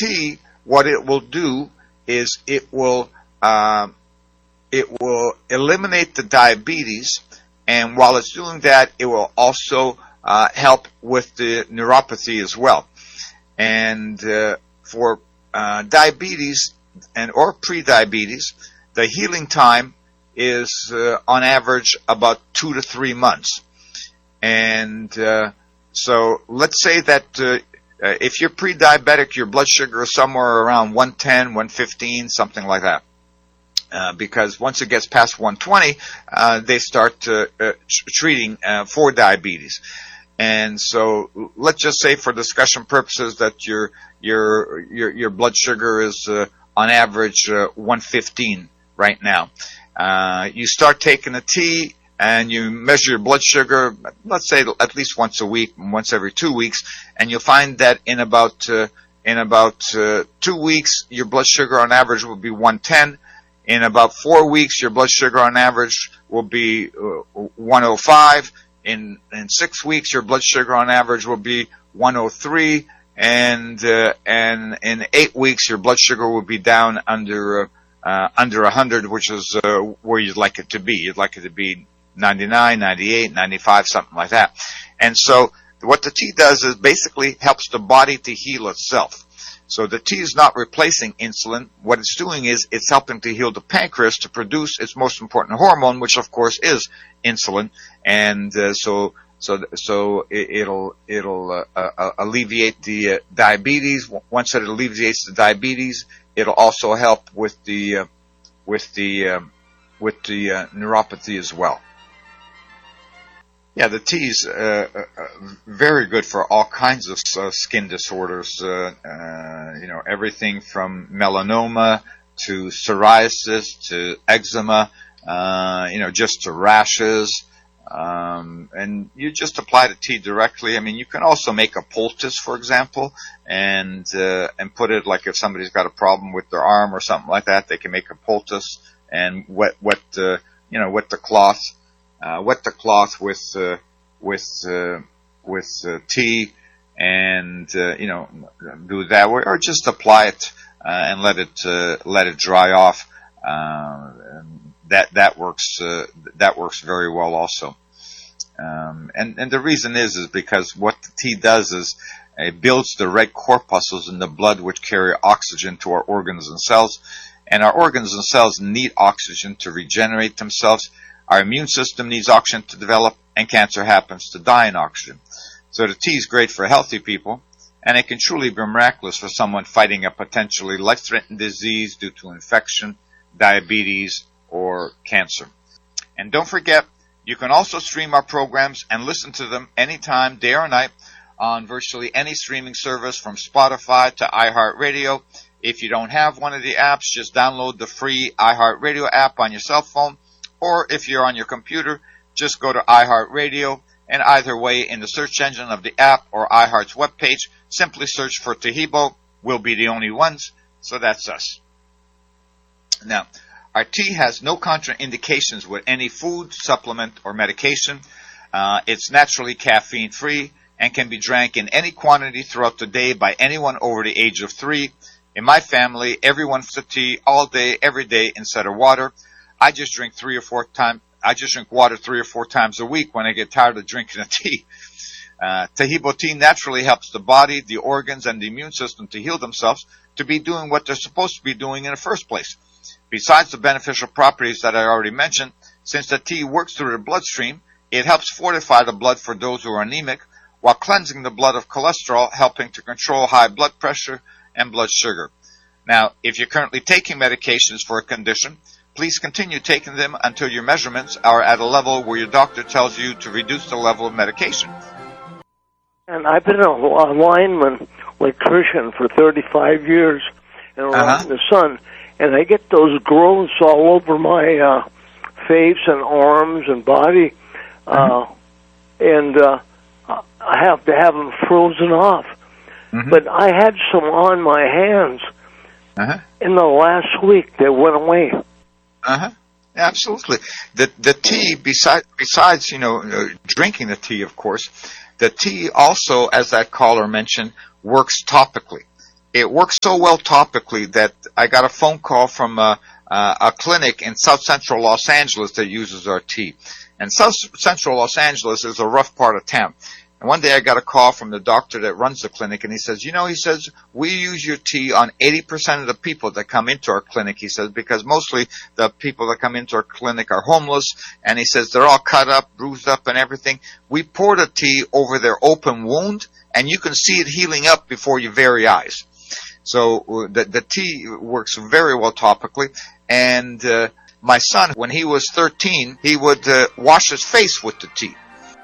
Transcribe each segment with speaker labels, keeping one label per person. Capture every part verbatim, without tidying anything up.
Speaker 1: tea, what it will do is it will uh, it will eliminate the diabetes, and while it's doing that, it will also uh, help with the neuropathy as well. And uh, for uh, diabetes and or pre-diabetes, the healing time is uh, on average about two to three months. And uh, so let's say that uh, uh, if you're pre-diabetic, your blood sugar is somewhere around one ten, one fifteen, something like that. Uh, because once it gets past one twenty, uh, they start uh, uh, treating uh, for diabetes. And so let's just say for discussion purposes that your your your, your blood sugar is uh, on average uh, one fifteen right now. Uh, you start taking a tea and you measure your blood sugar, let's say at least once a week, once every two weeks, and you'll find that in about uh, in about uh, two weeks your blood sugar on average will be one ten. In about four weeks, your blood sugar on average will be uh, one oh five. In in six weeks, your blood sugar on average will be one oh three, and uh, and in eight weeks, your blood sugar will be down under uh, uh, under one hundred, which is uh, where you'd like it to be. You'd like it to be ninety-nine, ninety-eight, ninety-five, something like that. And so, what the tea does is basically helps the body to heal itself. So the tea is not replacing insulin. What it's doing is it's helping to heal the pancreas to produce its most important hormone, which of course is insulin. And uh, so so so it, it'll it'll uh, uh, alleviate the uh, diabetes. Once it alleviates the diabetes, it'll also help with the uh, with the uh, with the uh, neuropathy as well. Yeah, the tea is uh, uh, very good for all kinds of uh, skin disorders. Uh, uh, you know, everything from melanoma to psoriasis to eczema. Uh, you know, just to rashes. Um, and you just apply the tea directly. I mean, you can also make a poultice, for example, and uh, and put it like if somebody's got a problem with their arm or something like that, they can make a poultice and wet wet uh, you know wet the cloth. Uh, wet the cloth with uh, with uh, with uh, tea, and uh, you know do that way, or just apply it uh, and let it uh, let it dry off. Uh, that that works uh, that works very well also. Um, and and the reason is is because what the tea does is it builds the red corpuscles in the blood which carry oxygen to our organs and cells, and our organs and cells need oxygen to regenerate themselves. Our immune system needs oxygen to develop, and cancer happens to die in oxygen. So the tea is great for healthy people, and it can truly be miraculous for someone fighting a potentially life-threatening disease due to infection, diabetes, or cancer. And don't forget, you can also stream our programs and listen to them anytime, day or night, on virtually any streaming service from Spotify to iHeartRadio. If you don't have one of the apps, just download the free iHeartRadio app on your cell phone. Or if you're on your computer, just go to iHeartRadio, and either way, in the search engine of the app or iHeart's webpage, simply search for Taheebo. We'll be the only ones, so that's us. Now, our tea has no contraindications with any food, supplement, or medication. Uh, it's naturally caffeine-free and can be drank in any quantity throughout the day by anyone over the age of three. In my family, everyone drinks the tea all day, every day, instead of water. I just drink three or four times. I just drink water three or four times a week when I get tired of drinking the tea. Uh, Taheebo tea naturally helps the body, the organs, and the immune system to heal themselves to be doing what they're supposed to be doing in the first place. Besides the beneficial properties that I already mentioned, since the tea works through the bloodstream, it helps fortify the blood for those who are anemic, while cleansing the blood of cholesterol, helping to control high blood pressure and blood sugar. Now, if you're currently taking medications for a condition, please continue taking them until your measurements are at a level where your doctor tells you to reduce the level of medication.
Speaker 2: And I've been a lineman electrician for thirty-five years and around uh-huh. the sun, and I get those growths all over my uh, face and arms and body, uh, uh-huh. and uh, I have to have them frozen off. Mm-hmm. But I had some on my hands uh-huh. in the last week. They went away.
Speaker 1: Uh-huh. Absolutely. The the tea, besides, besides you know, uh, drinking the tea, of course, the tea also, as that caller mentioned, works topically. it works so well topically that I got a phone call from a, uh, a clinic in South Central Los Angeles that uses our tea. And South Central Los Angeles is a rough part of town. And one day I got a call from the doctor that runs the clinic, and he says, you know, he says, we use your tea on eighty percent of the people that come into our clinic, he says, because mostly the people that come into our clinic are homeless, and he says they're all cut up, bruised up, and everything. We pour the tea over their open wound, and you can see it healing up before your very eyes. So uh, the, the tea works very well topically, and uh, my son, when he was thirteen, he would uh, wash his face with the tea.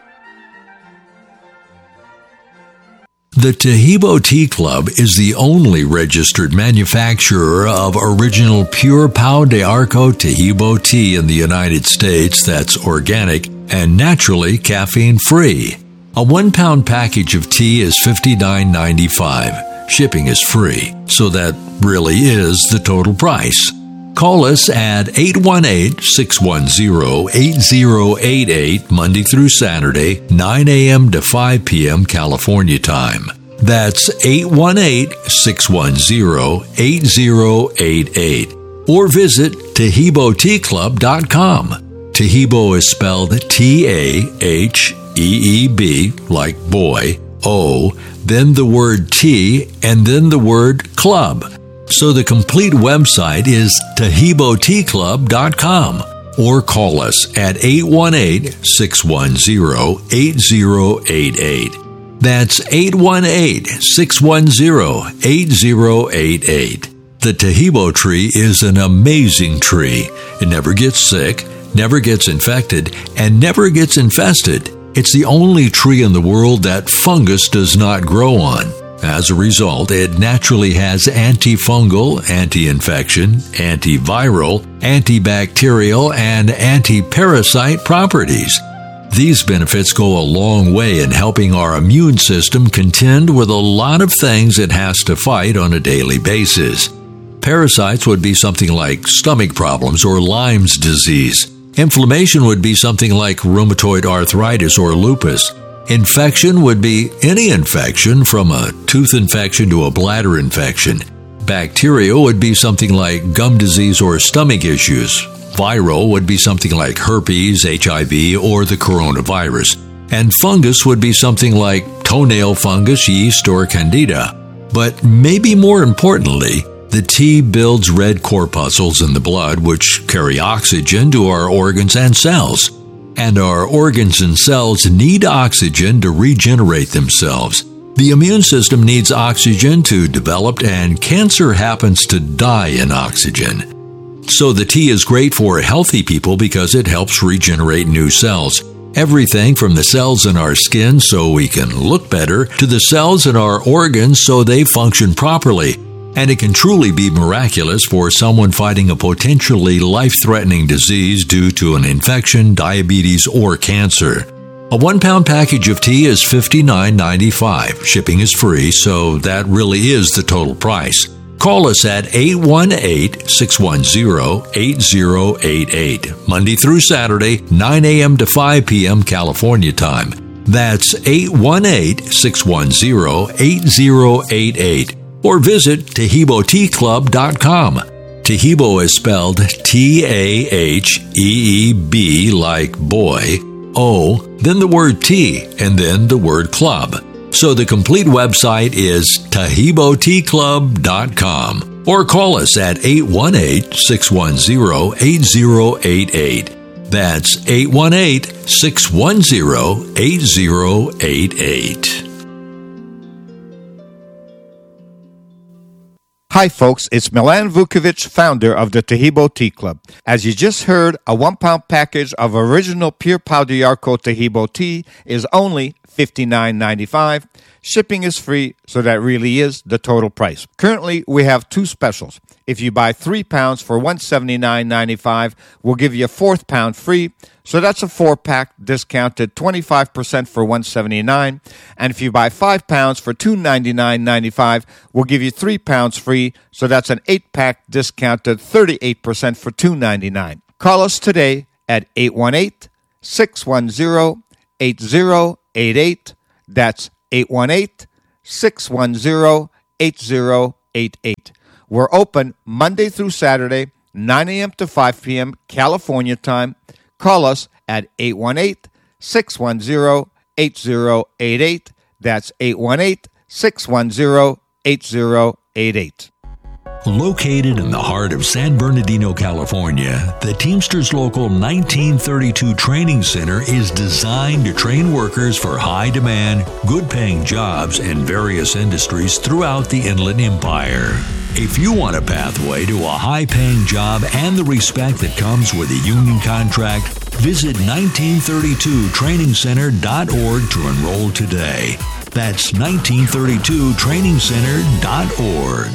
Speaker 3: The Taheebo Tea Club is the only registered manufacturer of original pure Pau de Arco Taheebo tea in the United States that's organic and naturally caffeine-free. A one-pound package of tea is fifty-nine ninety-five. Shipping is free, so that really is the total price. Call us at eight one eight, six one zero, eight zero eight eight Monday through Saturday, nine a.m. to five p.m. California time. That's eight one eight, six one zero, eight zero eight eight. Or visit Taheebo Tea Club dot com. Taheebo is spelled T A H E E B, like boy, O, then the word tea, and then the word club. So the complete website is Taheebo Tea Club dot com, or call us at eight one eight, six one zero, eight zero eight eight. That's eight one eight, six one zero, eight zero eight eight. The Taheebo tree is an amazing tree. It never gets sick, never gets infected, and never gets infested. It's the only tree in the world that fungus does not grow on. As a result, it naturally has antifungal, anti-infection, antiviral, antibacterial, and anti-parasite properties. These benefits go a long way in helping our immune system contend with a lot of things it has to fight on a daily basis. Parasites would be something like stomach problems or Lyme's disease. Inflammation would be something like rheumatoid arthritis or lupus. Infection would be any infection from a tooth infection to a bladder infection. Bacteria would be something like gum disease or stomach issues. Viral would be something like herpes, H I V, or the coronavirus. And fungus would be something like toenail fungus, yeast, or candida. But maybe more importantly, the tea builds red corpuscles in the blood which carry oxygen to our organs and cells. And our organs and cells need oxygen to regenerate themselves. The immune system needs oxygen to develop, and cancer happens to die in oxygen. So the tea is great for healthy people because it helps regenerate new cells. Everything from the cells in our skin so we can look better to the cells in our organs so they function properly. And it can truly be miraculous for someone fighting a potentially life-threatening disease due to an infection, diabetes, or cancer. A one-pound package of tea is fifty-nine ninety-five. Shipping is free, so that really is the total price. Call us at eight one eight, six one zero, eight zero eight eight. Monday through Saturday, nine a.m. to five p.m. California time. That's eight one eight, six one zero, eight zero eight eight. Or visit Taheebo Tea Club dot com. Taheebo is spelled T A H E E B, like boy, O, then the word tea, and then the word club. So the complete website is Taheebo Tea Club dot com. Or call us at eight one eight, six one zero, eight zero eight eight. That's eight one eight, six one zero, eight zero eight eight.
Speaker 4: Hi folks, it's Milan Vukovic, founder of the Taheebo Tea Club. As you just heard, a one-pound package of original pure Pau de Arco Taheebo tea is only fifty-nine ninety-five. Shipping is free, so that really is the total price. Currently, we have two specials. If you buy three pounds for one hundred seventy-nine ninety-five, we'll give you a fourth pound free. So that's a four-pack discounted twenty-five percent for one hundred seventy-nine dollars. And if you buy five pounds for two hundred ninety-nine ninety-five, we'll give you three pounds free. So that's an eight-pack discounted thirty-eight percent for two hundred ninety-nine dollars. Call us today at eight one eight, six one zero, eight zero eight eight. That's eight one eight, six one zero, eight zero eight eight. We're open Monday through Saturday, nine a.m. to five p.m. California time. Call us at eight one eight, six one zero, eight zero eight eight. That's eight one eight, six one zero, eight zero eight eight.
Speaker 3: Located in the heart of San Bernardino, California, the Teamsters Local nineteen thirty-two Training Center is designed to train workers for high-demand, good-paying jobs in various industries throughout the Inland Empire. If you want a pathway to a high-paying job and the respect that comes with a union contract, visit nineteen thirty-two training center dot org to enroll today. That's nineteen thirty-two training center dot org.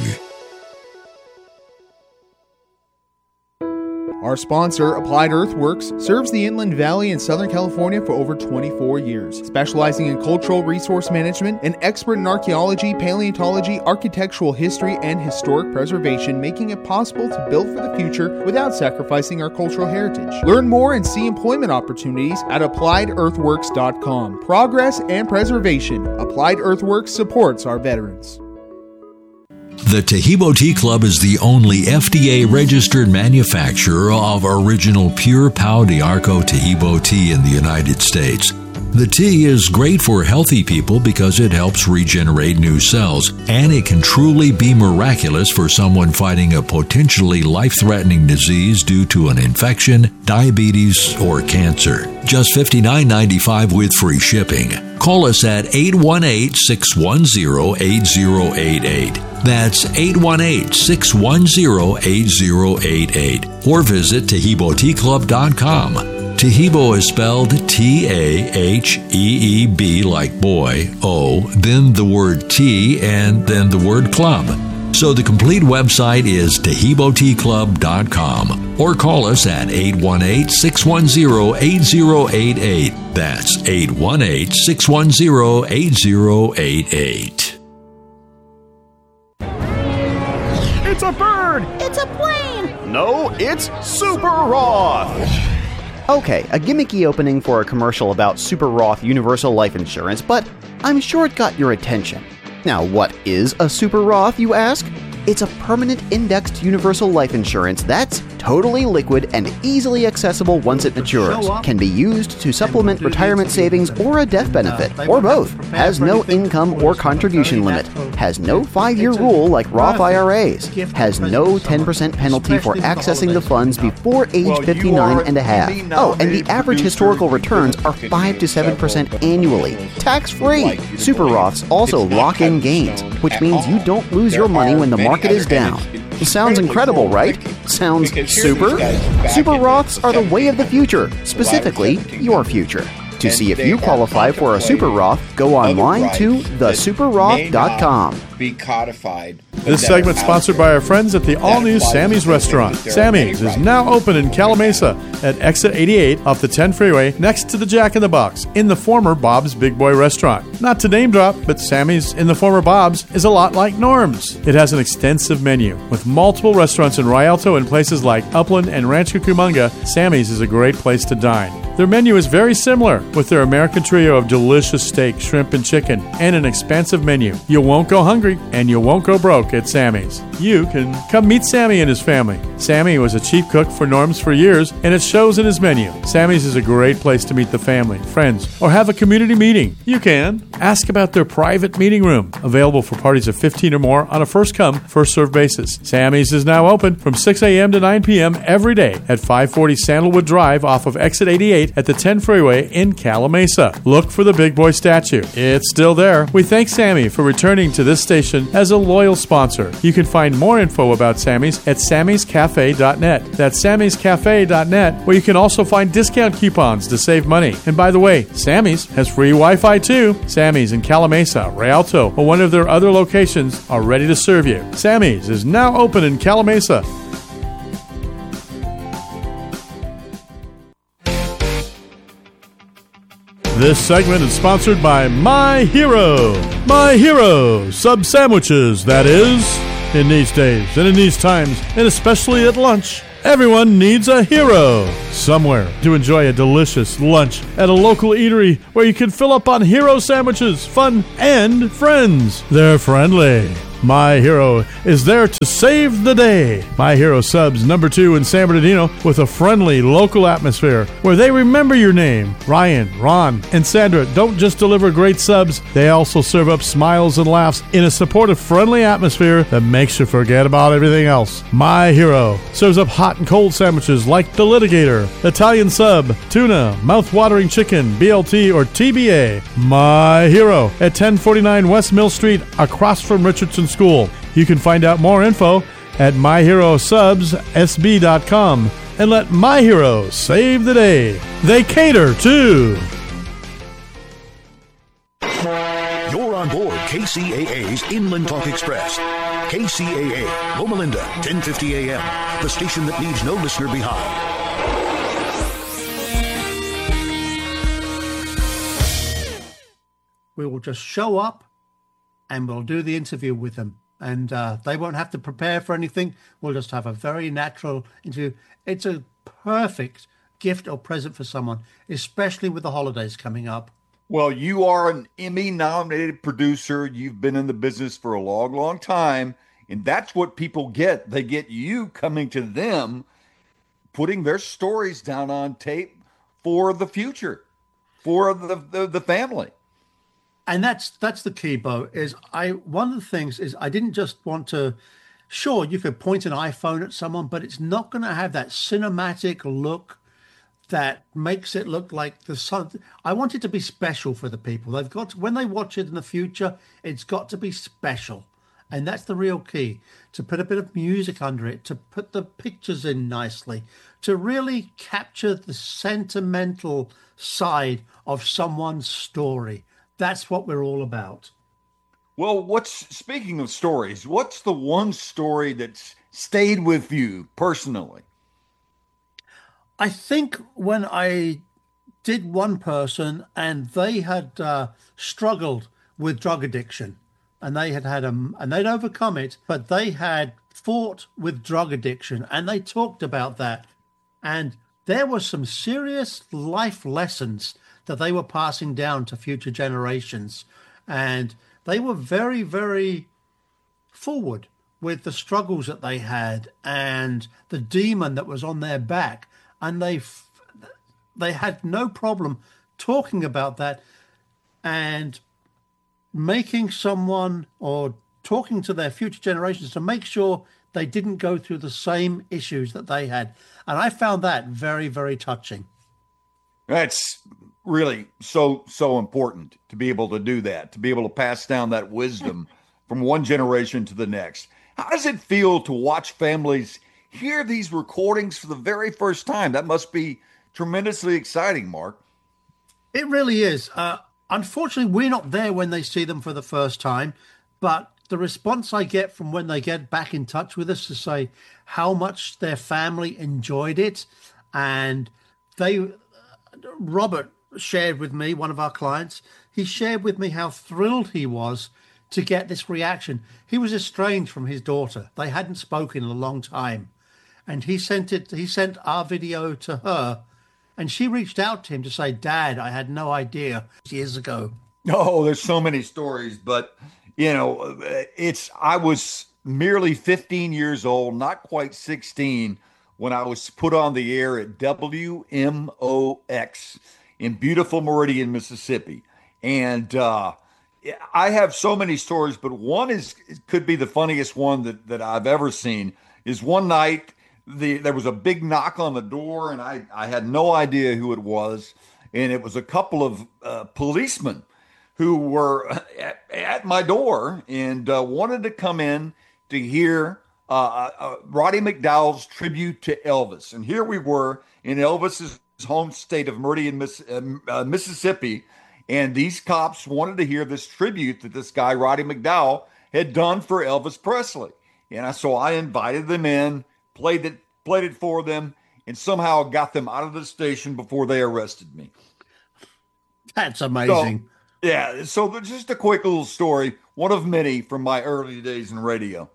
Speaker 5: Our sponsor, Applied Earthworks, serves the Inland Valley in Southern California for over twenty-four years, specializing in cultural resource management, an expert in archaeology, paleontology, architectural history, and historic preservation, making it possible to build for the future without sacrificing our cultural heritage. Learn more and see employment opportunities at applied earthworks dot com. Progress and preservation. Applied Earthworks supports our veterans.
Speaker 3: The Taheebo Tea Club is the only F D A-registered manufacturer of original pure Pau d'Arco Taheebo tea in the United States. The tea is great for healthy people because it helps regenerate new cells, and it can truly be miraculous for someone fighting a potentially life-threatening disease due to an infection, diabetes, or cancer. Just fifty-nine ninety-five with free shipping. Call us at eight one eight, six one zero, eight zero eight eight. That's eight one eight, six one zero, eight zero eight eight. Or visit Taheebo Tea Club dot com. Taheebo is spelled T A H E E B like boy, O, then the word tea, and then the word club. So the complete website is Taheebo Tea Club dot com. Or call us at eight one eight, six one zero, eight zero eight eight. That's eight one eight, six one zero, eight zero eight eight.
Speaker 6: It's a bird!
Speaker 7: It's a plane!
Speaker 6: No, it's Super Roth!
Speaker 8: Okay, a gimmicky opening for a commercial about Super Roth Universal Life Insurance, but I'm sure it got your attention. Now, what is a Super Roth, you ask? It's a permanent indexed universal life insurance that's totally liquid and easily accessible once it matures. Can be used to supplement retirement savings or a death benefit, or both. Has no income or contribution limit. Has no five-year rule like Roth I R As. Has no ten percent penalty for accessing the funds before age fifty-nine and a half. Oh, and the average historical returns are five to seven percent annually, tax-free. Super Roths also lock in gains, which means you don't lose your money when the market is down. It sounds incredible, right? Sounds super? Super Roths are the way of the future, specifically your future. To see if you qualify for a Super Roth, go online to the super roth dot com.
Speaker 9: Be codified.
Speaker 10: This segment sponsored by our friends at the all-new Sammy's Restaurant. Sammy's is now open in Calamasa at exit eighty-eight off the ten freeway next to the Jack in the Box in the former Bob's Big Boy Restaurant. Not to name drop, but Sammy's in the former Bob's is a lot like Norm's. It has an extensive menu. With multiple restaurants in Rialto and places like Upland and Rancho Cucamonga, Sammy's is a great place to dine. Their menu is very similar, with their American trio of delicious steak, shrimp, and chicken, and an expansive menu. You won't go hungry, and you won't go broke at Sammy's. You can come meet Sammy and his family. Sammy was a chief cook for Norm's for years, and it shows in his menu. Sammy's is a great place to meet the family, friends, or have a community meeting. You can ask about their private meeting room, available for parties of fifteen or more on a first-come, first-served basis. Sammy's is now open from six a.m. to nine p.m. every day at five forty Sandalwood Drive off of exit eighty-eight at the ten freeway in Calamasa. Look for the Big Boy statue. It's still there. We thank Sammy for returning to this station as a loyal sponsor. You can find more info about Sammy's at sammys cafe dot net. That's sammys cafe dot net, where you can also find discount coupons to save money. And by the way, Sammy's has free Wi-Fi too. Sammy's in Calamasa, Rialto, or one of their other locations are ready to serve you. Sammy's is now open in Calamasa. This segment is sponsored by My Hero. My Hero sub sandwiches, that is. In these days and in these times, and especially at lunch, everyone needs a hero somewhere to enjoy a delicious lunch at a local eatery where you can fill up on hero sandwiches, fun, and friends. They're friendly. My Hero is there to save the day. My Hero Subs, number two in San Bernardino, with a friendly local atmosphere where they remember your name. Ryan, Ron, and Sandra don't just deliver great subs, they also serve up smiles and laughs in a supportive, friendly atmosphere that makes you forget about everything else. My Hero serves up hot and cold sandwiches like the Litigator, Italian Sub, tuna, mouth-watering chicken, B L T, or T B A. My Hero at ten forty-nine West Mill Street, across from Richardson School. You can find out more info at my hero subs s b dot com and let My Hero save the day. They cater too.
Speaker 7: You're on board K C A A's Inland Talk Express. K C A A, Loma Linda, ten fifty a m, the station that leaves no listener behind.
Speaker 9: We will just show up and we'll do the interview with them. And uh, they won't have to prepare for anything. We'll just have a very natural interview. It's a perfect gift or present for someone, especially with the holidays coming up.
Speaker 11: Well, you are an Emmy-nominated producer. You've been in the business for a long, long time. And that's what people get. They get you coming to them, putting their stories down on tape for the future, for the, the, the family.
Speaker 9: And that's that's the key, Bo, is I one of the things is I didn't just want to, sure, you could point an iPhone at someone, but it's not going to have that cinematic look that makes it look like the sun. I want it to be special for the people. They've got to, when they watch it in the future, it's got to be special. And that's the real key, to put a bit of music under it, to put the pictures in nicely, to really capture the sentimental side of someone's story. That's what we're all about.
Speaker 11: Well, what's speaking of stories, what's the one story that's stayed with you personally?
Speaker 9: I think when I did one person and they had uh, struggled with drug addiction and they had had a, and they'd overcome it, but they had fought with drug addiction and they talked about that. And there were some serious life lessons that they were passing down to future generations. And they were very, very forward with the struggles that they had and the demon that was on their back. And they they had no problem talking about that and making someone or talking to their future generations to make sure they didn't go through the same issues that they had. And I found that very, very touching.
Speaker 11: That's really so, so important to be able to do that, to be able to pass down that wisdom from one generation to the next. How does it feel to watch families hear these recordings for the very first time? That must be tremendously exciting, Mark.
Speaker 9: It really is. Uh, unfortunately, we're not there when they see them for the first time, but the response I get from when they get back in touch with us to say how much their family enjoyed it. And they, uh, Robert shared with me, one of our clients, he shared with me how thrilled he was to get this reaction. He was estranged from his daughter. They hadn't spoken in a long time. And he sent it, he sent our video to her, and she reached out to him to say, Dad, I had no idea years ago.
Speaker 11: Oh, there's so many stories, but you know, it's, I was merely fifteen years old, not quite sixteen, when I was put on the air at W M O X in beautiful Meridian, Mississippi. And uh, I have so many stories, but one is could be the funniest one that, that I've ever seen. Is one night the there was a big knock on the door, and I, I had no idea who it was. And it was a couple of uh, policemen who were at, at my door and uh, wanted to come in to hear uh, uh, Roddy McDowell's tribute to Elvis. And here we were in Elvis's home state of Meridian, Miss, uh, Mississippi. And these cops wanted to hear this tribute that this guy, Roddy McDowell, had done for Elvis Presley. And I, so I invited them in, played it, played it for them, and somehow got them out of the station before they arrested me.
Speaker 9: That's amazing.
Speaker 11: So, yeah, so just a quick little story, one of many from my early days in radio.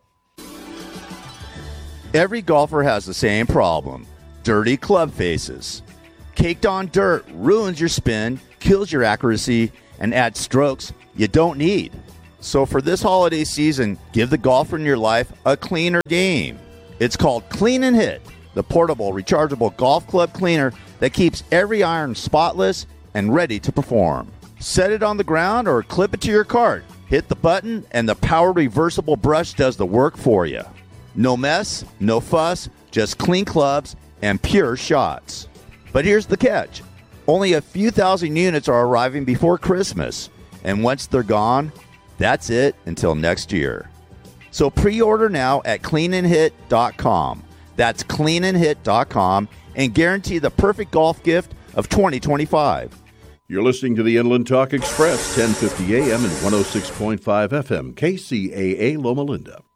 Speaker 12: Every golfer has the same problem, dirty club faces. Caked on dirt ruins your spin, kills your accuracy, and adds strokes you don't need. So for this holiday season, give the golfer in your life a cleaner game. It's called Clean and Hit, the portable, rechargeable golf club cleaner that keeps every iron spotless and ready to perform. Set it on the ground or clip it to your cart. Hit the button and the power reversible brush does the work for you. No mess, no fuss, just clean clubs and pure shots. But here's the catch. Only a few thousand units are arriving before Christmas, and once they're gone, that's it until next year. So pre-order now at clean and hit dot com. That's clean and hit dot com and guarantee the perfect golf gift of twenty twenty-five.
Speaker 13: You're listening to the Inland Talk Express, ten fifty A M and one oh six point five F M, K C A A Loma Linda.